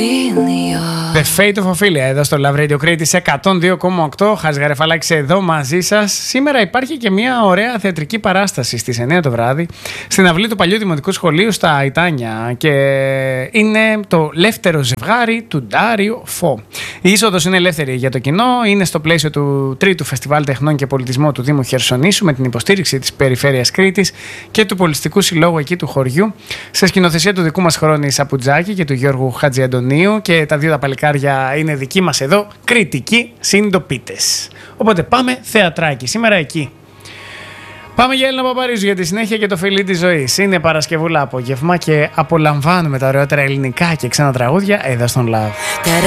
The Fate of Ophelia εδώ στο Love Radio Crete σε 102,8. Χάρης Γαρεφαλάκης εδώ μαζί σας. Σήμερα υπάρχει και μια ωραία θεατρική παράσταση στις 9 το βράδυ στην αυλή του παλιού Δημοτικού Σχολείου στα Ιτάνια και είναι το Λεύτερο Ζευγάρι του Ντάριο Φω. Η είσοδος είναι ελεύθερη για το κοινό, είναι στο πλαίσιο του τρίτου Φεστιβάλ Τεχνών και Πολιτισμού του Δήμου Χερσονήσου με την υποστήριξη της Περιφέρειας Κρήτης και του Πολιστικού Συλλόγου εκεί του χωριού, σε σκηνοθεσία του δικού μας Χρόνη Σαπουτζάκη και του Γιώργου Χατζιαντονίου, και τα δύο τα παλικάρια είναι δικοί μας εδώ, κριτικοί συντοπίτες. Οπότε πάμε θεατράκι, σήμερα εκεί. Πάμε για Έλληνα Παπαρίζου για τη συνέχεια και το φιλί της ζωής. Είναι Παρασκευούλα απόγευμα και απολαμβάνουμε τα ωραιότερα ελληνικά και ξένα τραγούδια εδώ στον Love.